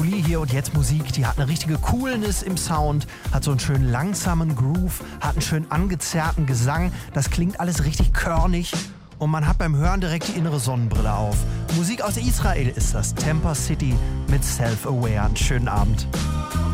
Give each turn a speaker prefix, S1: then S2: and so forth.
S1: Melancholie hier und jetzt Musik, die hat eine richtige Coolness im Sound, hat so einen schönen langsamen Groove, hat einen schön angezerrten Gesang. Das klingt alles richtig körnig und man hat beim Hören direkt die innere Sonnenbrille auf. Musik aus Israel ist das, Temper City mit Self-Aware. Einen schönen Abend.